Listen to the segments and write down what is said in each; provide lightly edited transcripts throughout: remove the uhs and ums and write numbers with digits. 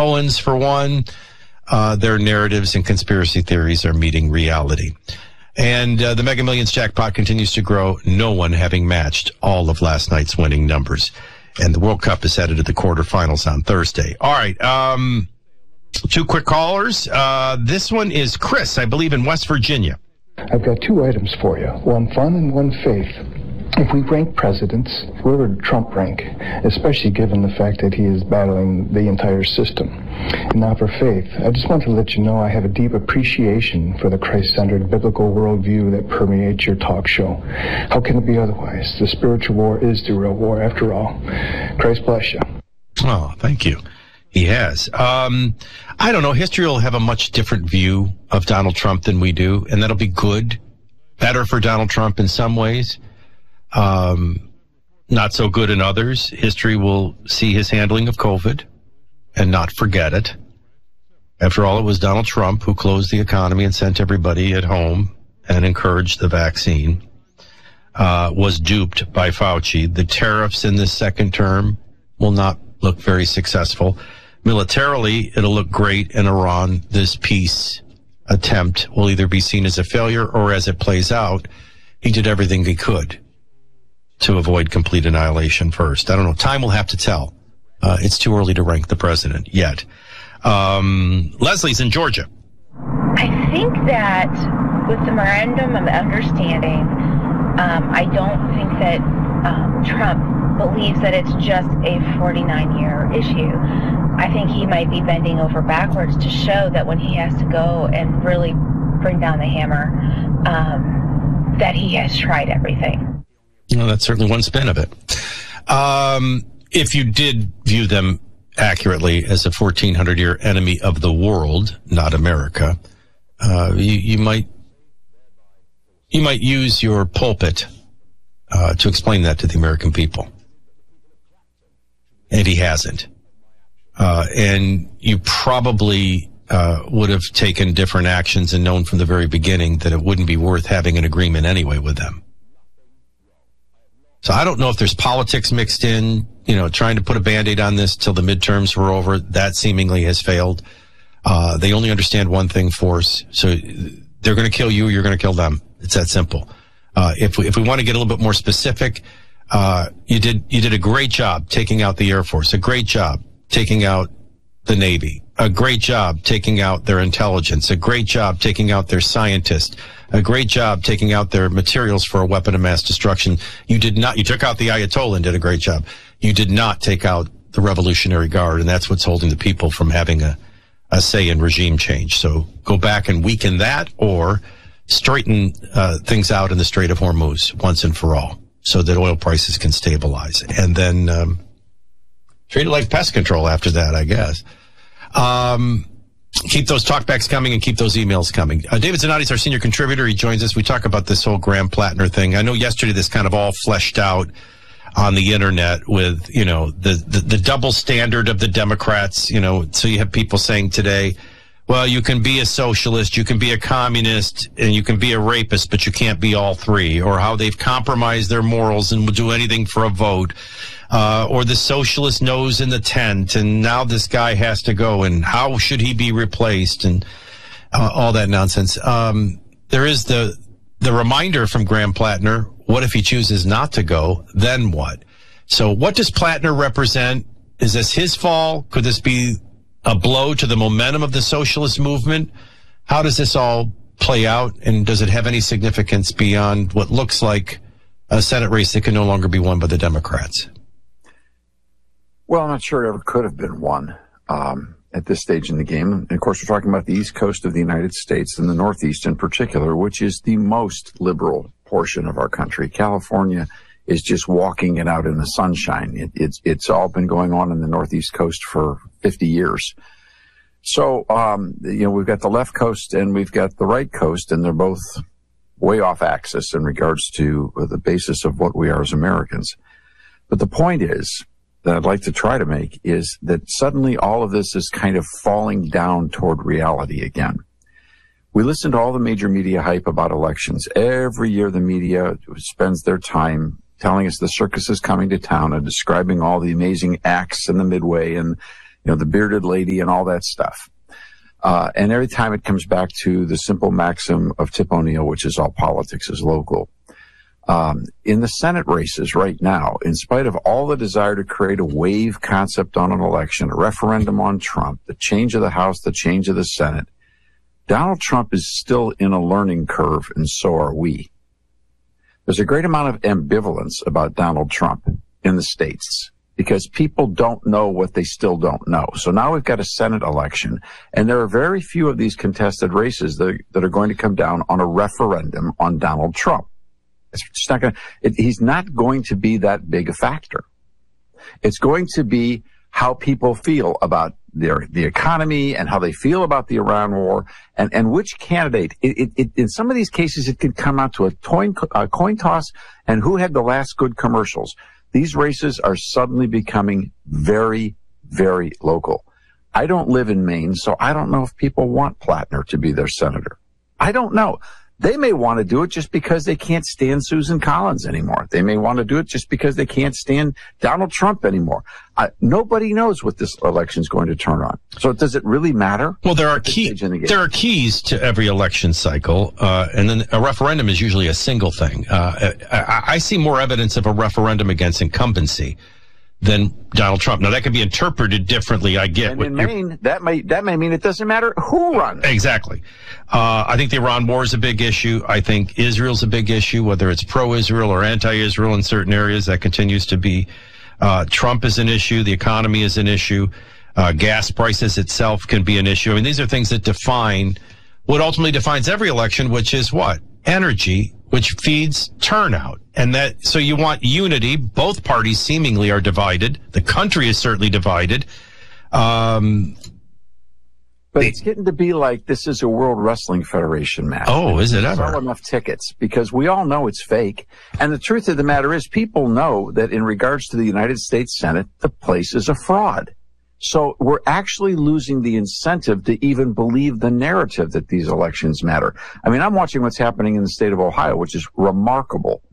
Owens, for one, their narratives and conspiracy theories are meeting reality. And the Mega Millions jackpot continues to grow, no one having matched all of last night's winning numbers. And the World Cup is headed to the quarterfinals on Thursday. All right, two quick callers. This one is Chris, I believe, in West Virginia. I've got two items for you, one fun and one faith. If we rank presidents, where would Trump rank, especially given the fact that he is battling the entire system? And now for faith, I just want to let you know I have a deep appreciation for the Christ-centered biblical worldview that permeates your talk show. How can it be otherwise? The spiritual war is the real war, after all. Christ bless you. Oh, thank you. He has. I don't know. History will have a much different view of Donald Trump than we do, and that'll be good. Better for Donald Trump in some ways. Not so good in others. History will see his handling of COVID and not forget it. After all, it was Donald Trump who closed the economy and sent everybody at home and encouraged the vaccine, was duped by Fauci. The tariffs in this second term will not look very successful. Militarily, it'll look great in Iran. This peace attempt will either be seen as a failure or, as it plays out, he did everything he could to avoid complete annihilation first. I don't know. Time will have to tell. It's too early to rank the president yet. Leslie's in Georgia. I think that with the memorandum of understanding, I don't think that Trump believes that it's just a 49-year issue. I think he might be bending over backwards to show that when he has to go and really bring down the hammer, that he has tried everything. Well, that's certainly one spin of it. If you did view them accurately as a 1,400-year enemy of the world, not America, you might use your pulpit to explain that to the American people. And he hasn't. And you probably would have taken different actions and known from the very beginning that it wouldn't be worth having an agreement anyway with them. So I don't know if there's politics mixed in, trying to put a Band-Aid on this till the midterms were over. That seemingly has failed. They only understand one thing, force. So they're going to kill you, you're going to kill them. It's that simple. If we want to get a little bit more specific, you did a great job taking out the Air Force, a great job taking out the Navy, a great job taking out their intelligence, a great job taking out their scientists, a great job taking out their materials for a weapon of mass destruction. You took out the Ayatollah and did a great job. You did not take out the Revolutionary Guard, and that's what's holding the people from having a say in regime change. So go back and weaken that, or straighten things out in the Strait of Hormuz once and for all, so that oil prices can stabilize. And then treat it like pest control after that, I guess. Keep those talkbacks coming and keep those emails coming. David Zanotti is our senior contributor. He joins us. We talk about this whole Graham Plattner thing. I know yesterday this kind of all fleshed out on the internet with, the double standard of the Democrats, so you have people saying today, well, you can be a socialist, you can be a communist, and you can be a rapist, but you can't be all three, or how they've compromised their morals and will do anything for a vote. Or the socialist nose in the tent, and now this guy has to go, and how should he be replaced, and all that nonsense. There is the reminder from Graham Plattner, what if he chooses not to go, then what? So what does Plattner represent? Is this his fall? Could this be a blow to the momentum of the socialist movement? How does this all play out, and does it have any significance beyond what looks like a Senate race that can no longer be won by the Democrats? Well, I'm not sure it ever could have been won at this stage in the game. And, of course, we're talking about the East Coast of the United States and the Northeast in particular, which is the most liberal portion of our country. California is just walking it out in the sunshine. It's all been going on in the Northeast Coast for 50 years. So, we've got the left coast and we've got the right coast, and they're both way off axis in regards to the basis of what we are as Americans. But the point is, that I'd like to try to make, is that suddenly all of this is kind of falling down toward reality again. We listen to all the major media hype about elections. Every year the media spends their time telling us the circus is coming to town and describing all the amazing acts in the Midway and, the bearded lady and all that stuff. And every time it comes back to the simple maxim of Tip O'Neill, which is all politics is local. In the Senate races right now, in spite of all the desire to create a wave concept on an election, a referendum on Trump, the change of the House, the change of the Senate, Donald Trump is still in a learning curve, and so are we. There's a great amount of ambivalence about Donald Trump in the states because people don't know what they still don't know. So now we've got a Senate election, and there are very few of these contested races that are going to come down on a referendum on Donald Trump. It's just not going to, he's not going to be that big a factor. It's going to be how people feel about the economy and how they feel about the Iran war and which candidate. In some of these cases, it could come out to a coin toss and who had the last good commercials. These races are suddenly becoming very, very local. I don't live in Maine, so I don't know if people want Plattner to be their senator. I don't know. They may want to do it just because they can't stand Susan Collins anymore. They may want to do it just because they can't stand Donald Trump anymore. Nobody knows what this election is going to turn on. So does it really matter? Well, there are keys to every election cycle, and then a referendum is usually a single thing. I see more evidence of a referendum against incumbency than Donald Trump. Now, that could be interpreted differently, I get. And in Maine, that may mean it doesn't matter who runs. Exactly. I think the Iran war is a big issue. I think Israel's a big issue, whether it's pro-Israel or anti-Israel in certain areas. That continues to be. Trump is an issue. The economy is an issue. Gas prices itself can be an issue. I mean, these are things that define what ultimately defines every election, which is what? Energy, which feeds turnout. And so you want unity. Both parties seemingly are divided. The country is certainly divided. But it's getting to be like this is a World Wrestling Federation match. Oh, is it ever? Sell enough tickets because we all know it's fake. And the truth of the matter is people know that in regards to the United States Senate, the place is a fraud. So we're actually losing the incentive to even believe the narrative that these elections matter. I mean, I'm watching what's happening in the state of Ohio, which is remarkable.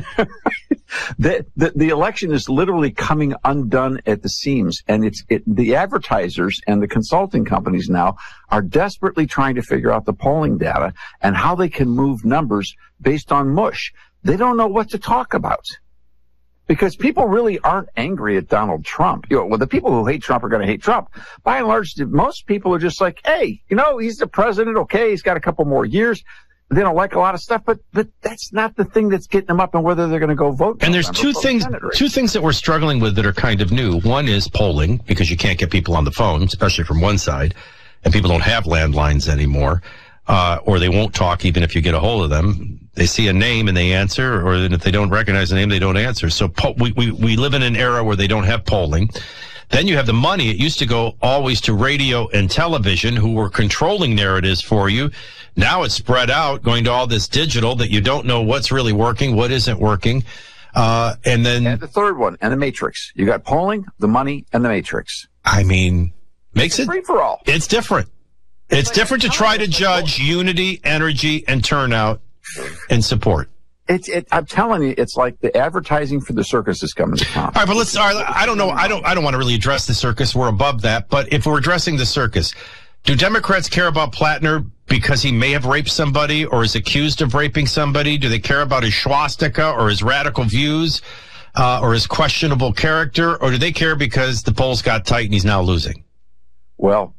The election is literally coming undone at the seams, and the advertisers and the consulting companies now are desperately trying to figure out the polling data and how they can move numbers based on mush. They don't know what to talk about. Because people really aren't angry at Donald Trump. Well, the people who hate Trump are going to hate Trump. By and large, most people are just like, hey, he's the president. Okay, he's got a couple more years. They don't like a lot of stuff, but that's not the thing that's getting them up on whether they're going to go vote. And there's two things that we're struggling with that are kind of new. One is polling, because you can't get people on the phone, especially from one side, and people don't have landlines anymore, or they won't talk even if you get a hold of them. They see a name and they answer, or if they don't recognize the name, they don't answer. So we live in an era where they don't have polling. Then you have the money. It used to go always to radio and television, who were controlling narratives for you. Now it's spread out, going to all this digital that you don't know what's really working, what isn't working. And the third one, and the matrix. You got polling, the money, and the matrix. I mean, makes it free for all. It's different. It's like different to try to judge unity, energy, and turnout and support. I'm telling you, it's like the advertising for the circus is coming to town. All right, but I don't know. I don't want to really address the circus. We're above that. But if we're addressing the circus, do Democrats care about Plattner because he may have raped somebody or is accused of raping somebody? Do they care about his swastika or his radical views or his questionable character? Or do they care because the polls got tight and he's now losing? Well,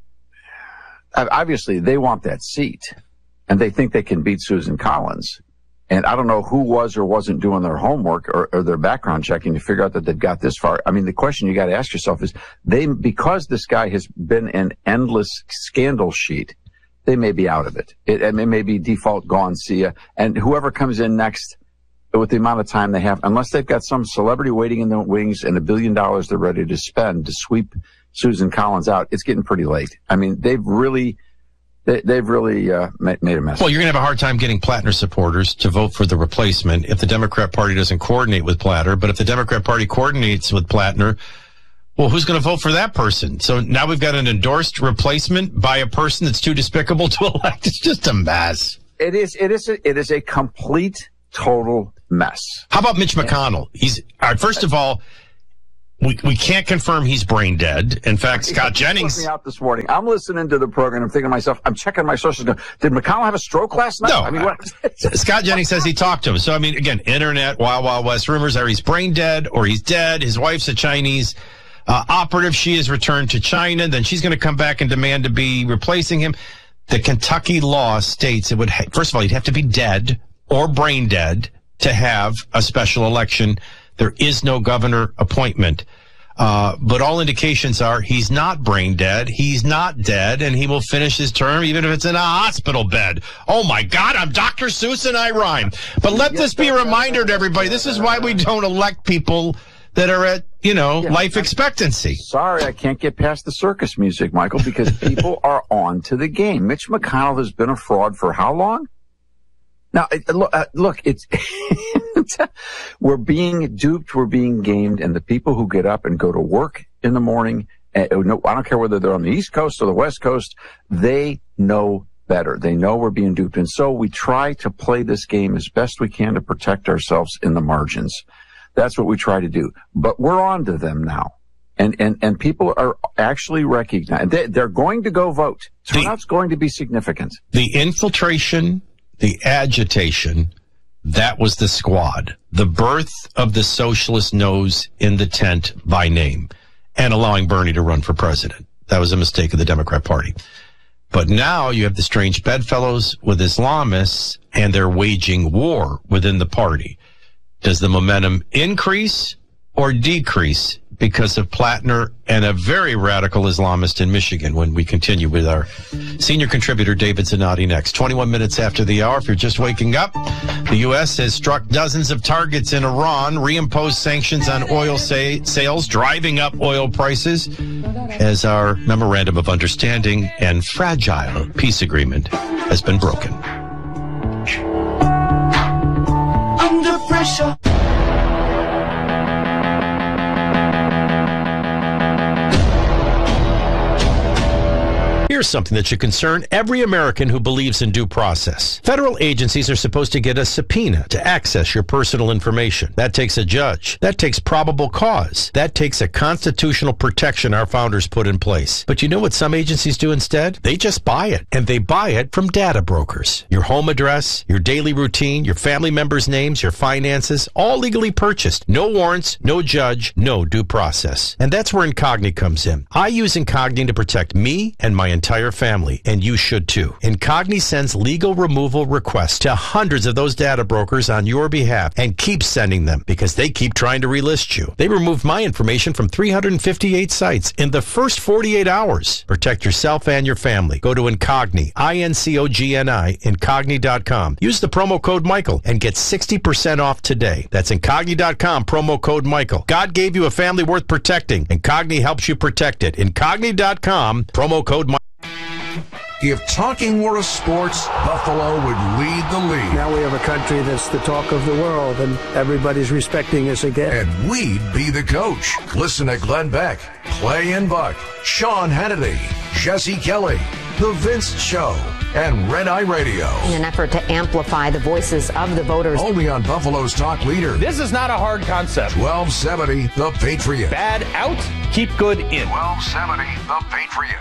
obviously they want that seat and they think they can beat Susan Collins. And I don't know who was or wasn't doing their homework or their background checking to figure out that they've got this far. I mean, the question you got to ask yourself is because this guy has been an endless scandal sheet, they may be out of it. It may be default gone, see ya. And whoever comes in next with the amount of time they have, unless they've got some celebrity waiting in the wings and $1 billion they're ready to spend to sweep Susan Collins out, it's getting pretty late. I mean, they've really made a mess. Well, you're going to have a hard time getting Plattner supporters to vote for the replacement if the Democrat Party doesn't coordinate with Plattner. But if the Democrat Party coordinates with Plattner, well, who's going to vote for that person? So now we've got an endorsed replacement by a person that's too despicable to elect. It's just a mess. It is a complete, total mess. How about Mitch McConnell? First of all, We can't confirm he's brain dead. In fact, Scott Jennings... me out this morning. I'm listening to the program. I'm thinking to myself, I'm checking my sources. Did McConnell have a stroke last night? No. I mean, what? Scott Jennings says he talked to him. So, I mean, again, internet, Wild Wild West rumors are he's brain dead or he's dead. His wife's a Chinese operative. She is returned to China. Then she's going to come back and demand to be replacing him. The Kentucky law states it would, first of all, he'd have to be dead or brain dead to have a special election. There is no governor appointment. But all indications are he's not brain dead, he's not dead, and he will finish his term even if it's in a hospital bed. Oh my God, I'm Dr. Seuss and I rhyme. But let this be a reminder to everybody. This is why we don't elect people that are at, life expectancy. Sorry, I can't get past the circus music, Michael, because people are on to the game. Mitch McConnell has been a fraud for how long? Now, look, it's we're being duped, we're being gamed, and the people who get up and go to work in the morning, I don't care whether they're on the East Coast or the West Coast, they know better. They know we're being duped. And so we try to play this game as best we can to protect ourselves in the margins. That's what we try to do. But we're on to them now. And people are actually recognizing they're going to go vote. Turnout's going to be significant. The infiltration, the agitation, that was the squad. The birth of the socialist nose in the tent by name and allowing Bernie to run for president. That was a mistake of the Democrat Party. But now you have the strange bedfellows with Islamists and they're waging war within the party. Does the momentum increase or decrease because of Plattner and a very radical Islamist in Michigan? When we continue with our senior contributor, David Zanotti, next. 21 minutes after the hour. If you're just waking up, the U.S. has struck dozens of targets in Iran, reimposed sanctions on oil sales, driving up oil prices as our memorandum of understanding and fragile peace agreement has been broken. Under pressure. Here's something that should concern every American who believes in due process. Federal agencies are supposed to get a subpoena to access your personal information. That takes a judge. That takes probable cause. That takes a constitutional protection our founders put in place. But you know what some agencies do instead? They just buy it. And they buy it from data brokers. Your home address, your daily routine, your family members' names, your finances, all legally purchased. No warrants, no judge, no due process. And that's where Incogni comes in. I use Incogni to protect me and my entire family, and you should too. Incogni sends legal removal requests to hundreds of those data brokers on your behalf and keeps sending them because they keep trying to relist you. They removed my information from 358 sites in the first 48 hours. Protect yourself and your family. Go to Incogni, INCOGNI, Incogni.com. Use the promo code Michael and get 60% off today. That's Incogni.com, promo code Michael. God gave you a family worth protecting. Incogni helps you protect it. Incogni.com, promo code Michael. If talking were a sport, Buffalo would lead the league. Now we have a country that's the talk of the world, and everybody's respecting us again. And we'd be the coach. Listen to Glenn Beck, Clay and Buck, Sean Hannity, Jesse Kelly, The Vince Show, and Red Eye Radio. In an effort to amplify the voices of the voters. Only on Buffalo's talk leader. This is not a hard concept. 1270 The Patriot. Bad out, keep good in. 1270 The Patriot.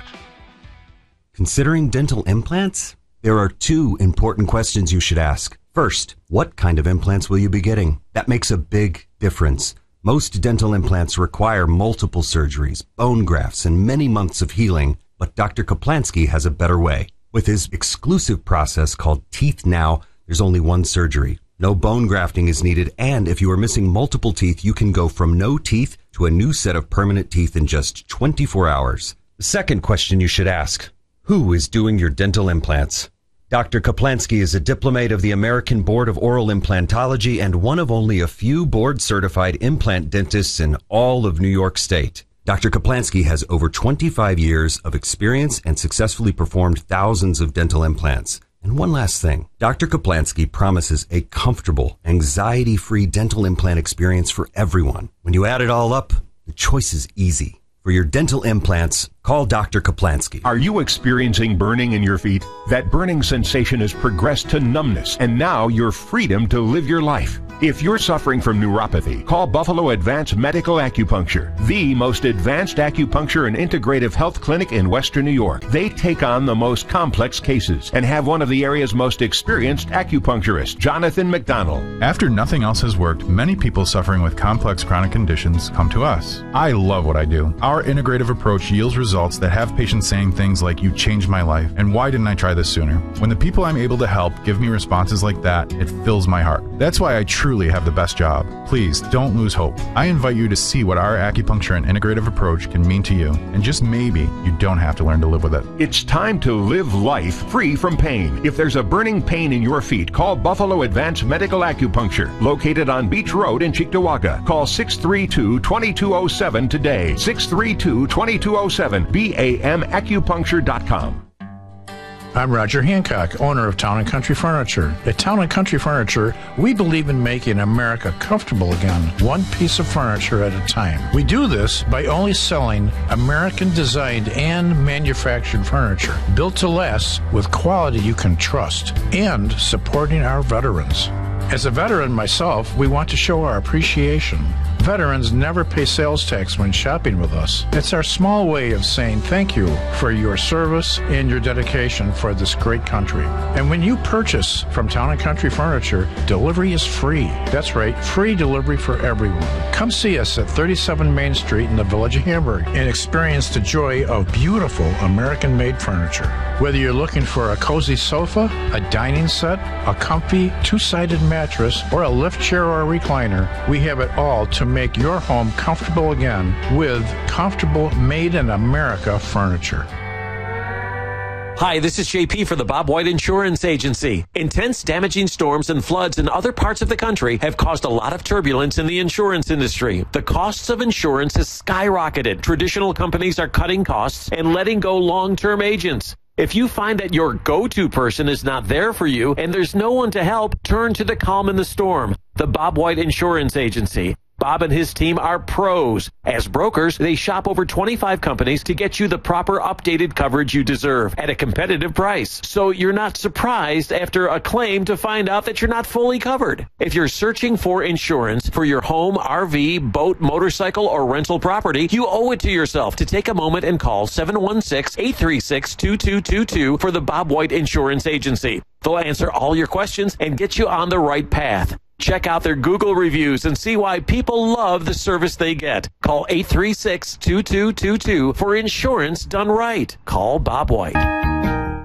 Considering dental implants? There are two important questions you should ask. First, what kind of implants will you be getting? That makes a big difference. Most dental implants require multiple surgeries, bone grafts, and many months of healing, but Dr. Kaplansky has a better way. With his exclusive process called Teeth Now, there's only one surgery. No bone grafting is needed, and if you are missing multiple teeth, you can go from no teeth to a new set of permanent teeth in just 24 hours. The second question you should ask: who is doing your dental implants? Dr. Kaplansky is a diplomate of the American Board of Oral Implantology and one of only a few board-certified implant dentists in all of New York State. Dr. Kaplansky has over 25 years of experience and successfully performed thousands of dental implants. And one last thing, Dr. Kaplansky promises a comfortable, anxiety-free dental implant experience for everyone. When you add it all up, the choice is easy. For your dental implants, Call Dr. Kaplansky. Are you experiencing burning in your feet? That burning sensation has progressed to numbness, and now your freedom to live your life. If you're suffering from neuropathy, call Buffalo Advanced Medical Acupuncture, the most advanced acupuncture and integrative health clinic in Western New York. They take on the most complex cases and have one of the area's most experienced acupuncturists, Jonathan McDonald. After nothing else has worked, many people suffering with complex chronic conditions come to us. I love what I do. Our integrative approach yields results that have patients saying things like, "You changed my life," and "Why didn't I try this sooner?" When the people I'm able to help give me responses like that, it fills my heart. That's why I truly have the best job. Please don't lose hope. I invite you to see what our acupuncture and integrative approach can mean to you, and just maybe you don't have to learn to live with it. It's time to live life free from pain. If there's a burning pain in your feet, call Buffalo Advanced Medical Acupuncture, located on Beach Road in Cheektowaga. Call 632-2207 today. 632-2207, BAMacupuncture.com. I'm Roger Hancock, owner of Town & Country Furniture. At Town & Country Furniture, we believe in making America comfortable again, one piece of furniture at a time. We do this by only selling American-designed and manufactured furniture, built to last with quality you can trust, and supporting our veterans. As a veteran myself, we want to show our appreciation. Veterans never pay sales tax when shopping with us. It's our small way of saying thank you for your service and your dedication for this great country. And when you purchase from Town & Country Furniture, delivery is free. That's right, free delivery for everyone. Come see us at 37 Main Street in the Village of Hamburg and experience the joy of beautiful American-made furniture. Whether you're looking for a cozy sofa, a dining set, a comfy two-sided mattress, or a lift chair or a recliner, we have it all to make your home comfortable again with comfortable made-in-America furniture. Hi, this is JP for the Bob White Insurance Agency. Intense damaging storms and floods in other parts of the country have caused a lot of turbulence in the insurance industry. The costs of insurance has skyrocketed. Traditional companies are cutting costs and letting go long-term agents. If you find that your go-to person is not there for you and there's no one to help, turn to the calm in the storm. The Bob White Insurance Agency. Bob and his team are pros. As brokers, they shop over 25 companies to get you the proper updated coverage you deserve at a competitive price. So you're not surprised after a claim to find out that you're not fully covered. If you're searching for insurance for your home, RV, boat, motorcycle, or rental property, you owe it to yourself to take a moment and call 716-836-2222 for the Bob White Insurance Agency. They'll answer all your questions and get you on the right path. Check out their Google reviews and see why people love the service they get. Call 836-2222 for insurance done right. Call Bob White.